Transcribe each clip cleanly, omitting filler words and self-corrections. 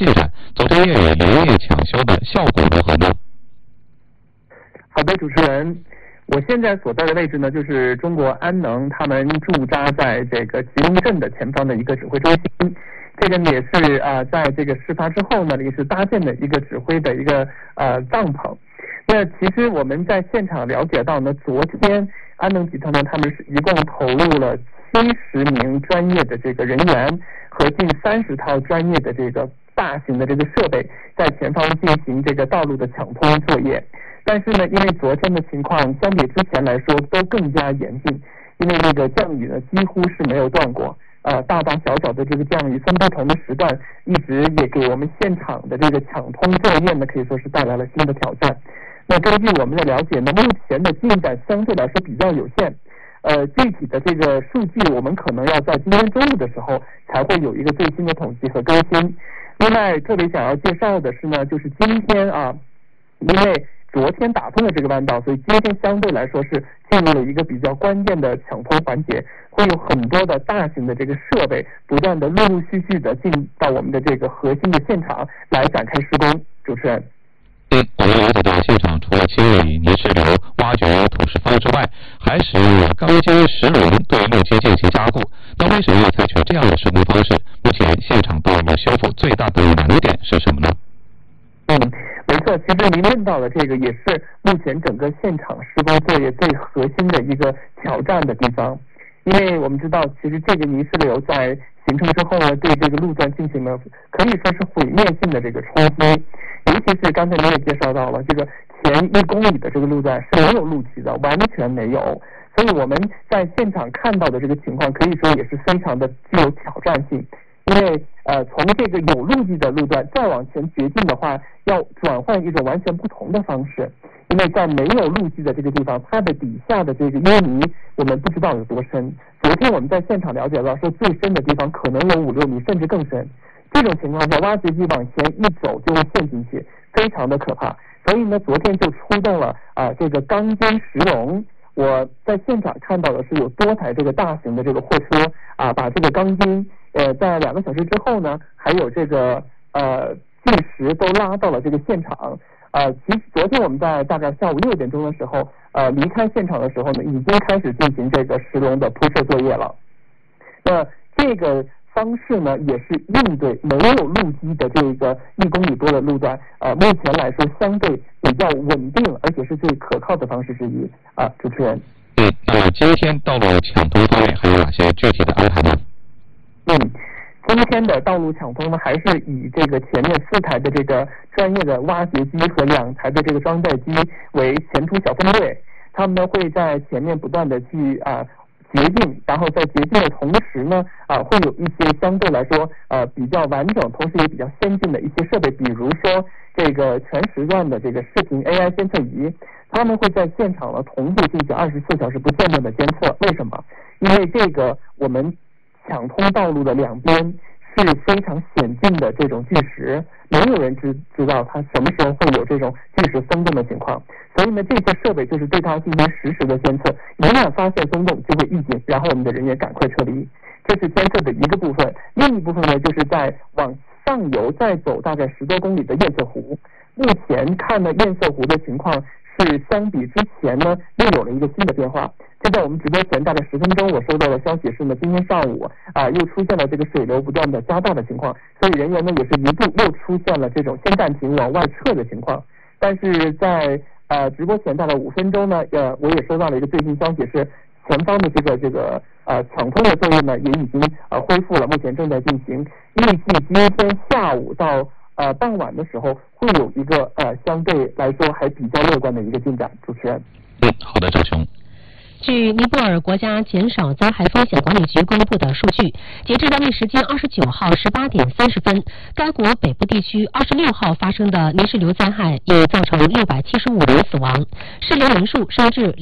进展？昨天夜里连夜抢修的效果如何呢？ 好的，主持人，我现在所在的位置呢，就是中国安能他们驻扎在这个吉隆镇的前方的一个指挥中心。这个也是在这个事发之后呢，也是搭建的一个指挥的一个帐篷。那其实我们在现场了解到呢，昨天安能集团呢，他们是一共投入了70名专业的这个人员和近30套专业的这个大型的这个设备，在前方进行这个道路的抢通作业。但是呢，因为昨天的情况相比之前来说都更加严峻，因为这个降雨呢几乎是没有断过。大大小小的这个降雨分不同的时段，一直也给我们现场的这个抢通作业呢，可以说是带来了新的挑战。那根据我们的了解呢，目前的进展相对来说比较有限。具体的这个数据，我们可能要在今天中午的时候才会有一个最新的统计和更新。另外，特别想要介绍的是呢，就是今天因为昨天打通了这个弯道，所以今天相对来说是进入了一个比较关键的抢通环节，会有很多的大型的这个设备不断的陆陆续续的进到我们的这个核心的现场来展开施工。主持人。 我们了解到，现场除了清理泥石流、挖掘土石方之外，还使用钢筋石轮对路基进行加固。那为什么要采取这样的施工方式？目前现场道路修复最大的难点是什么呢？ 没错，其实您问到的这个也是目前整个现场施工作业最核心的一个挑战的地方。因为我们知道，其实这个泥石流在形成之后呢，对这个路段进行了可以说是毁灭性的这个冲击。尤其是刚才您也介绍到了，这个前1公里的这个路段是没有路基的，完全没有。所以我们在现场看到的这个情况，可以说也是非常的具有挑战性。因为从这个有路基的路段再往前掘进的话，要转换一种完全不同的方式。因为在没有路基的这个地方，它的底下的这个淤泥我们不知道有多深。昨天我们在现场了解到，说最深的地方可能有5-6米，甚至更深。这种情况下，挖掘机往前一走就会陷进去，非常的可怕。所以呢，昨天就出动了这个钢筋石龙。我在现场看到的是有多台这个大型的这个货车把这个钢筋在2个小时之后呢，还有这个巨石都拉到了这个现场。其实昨天我们在大概下午6点钟的时候离开现场的时候呢，已经开始进行这个石龙的铺设作业了。那这个方式呢，也是应对没有路基的这个1公里多的路段，目前来说相对比较稳定，而且是最可靠的方式之一。主持人。 那么今天道路抢通方面还有哪些具体的安排呢？ 今天的道路抢通呢，还是以这个前面4台的这个专业的挖掘机和2台的这个装载机为前途小分队，他们呢会在前面不断的去掘进，然后在掘进的同时呢，会有一些相对来说比较完整，同时也比较先进的一些设备，比如说这个全时段的这个视频 AI 监测仪，他们会在现场呢同步进行24小时不间断的监测。为什么？因为这个我们抢通道路的2边是非常险峻的这种巨石，没有人知道它什么时候会有这种巨石松动的情况，所以呢，这些设备就是对它进行实时的监测，一旦发现松动就会预警，然后我们的人员赶快撤离。这是监测的一个部分，另一部分呢，就是在往上游再走大概10多公里的堰塞湖。目前看呢，堰塞湖的情况是相比之前呢又有了一个新的变化。就在我们直播前大概10分钟，我收到的消息是呢，今天上午又出现了这个水流不断的加大的情况，所以人员呢也是一度又出现了这种先暂停往外撤的情况。但是在直播前大概5分钟呢，我也收到了一个最新消息是，前方的这个抢通的作业呢也已经恢复了，目前正在进行，预计今天下午到傍晚的时候会有一个相对来说还比较乐观的一个进展。主持人。 好的，赵雄。 据尼泊尔国家减少灾害风险管理局公布的数据，截至当地时间29号18点30分，该国北部地区26号发生的泥石流灾害已造成675人死亡，失联人数升至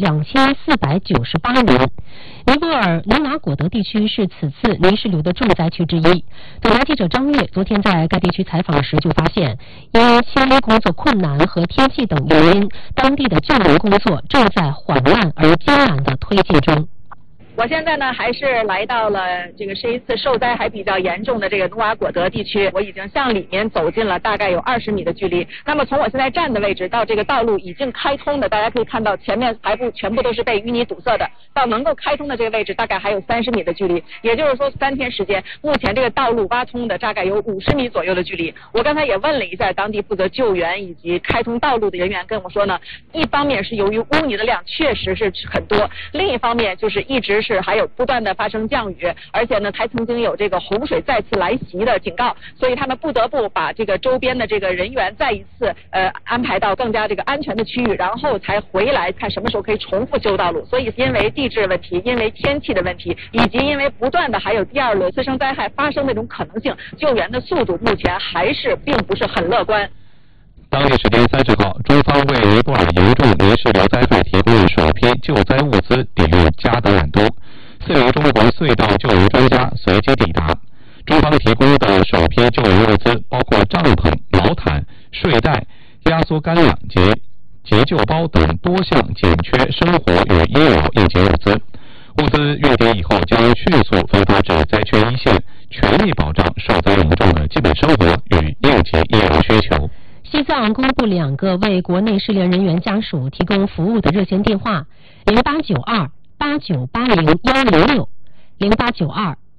2498人。尼泊尔努瓦果德地区是此次泥石流的重灾区之一。本台记者张月昨天在该地区采访时就发现，因清理工作困难和天气等原因，当地的救援工作正在缓慢而艰难的推进中。 我现在呢还是来到了这个这一次受灾还比较严重的这个努瓦果德地区，我已经向里面走进了大概有20米的距离。那么从我现在站的位置到这个道路已经开通的，大家可以看到前面还不全部都是被淤泥堵塞的，到能够开通的这个位置大概还有30米的距离，也就是说3天时间，目前这个道路挖通的大概有50米左右的距离。我刚才也问了一下当地负责救援以及开通道路的人员，跟我说呢，一方面是由于污泥的量确实是很多，另一方面就是一直是还有不断的发生降雨，而且呢还曾经有这个洪水再次来袭的警告，所以他们不得不把这个周边的这个人员再一次安排到更加这个安全的区域，然后才回来看什么时候可以重复修道路。所以因为地质问题，因为天气的问题，以及因为不断的还有第二轮次生灾害发生的这种可能性，救援的速度目前还是并不是很乐观。 当地时间30号，中方为尼泊尔严重泥石流灾害提供了首批救灾物资，抵入加德满都。4名中国隧道救援专家随即抵达。中方提供的首批救援物资包括帐篷、毛毯、睡袋、压缩干粮及急救包等多项紧缺生活与医疗应急物资。物资运抵以后，将迅速分发至灾区一线，全力保障受灾民众的基本生活与应急医疗需求。 西藏公布2个为国内失联人员家属提供服务的热线电话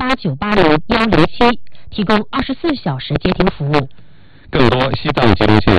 ：08928980-106、08928980-107，提供24小时接听服务。 更多西藏吉林县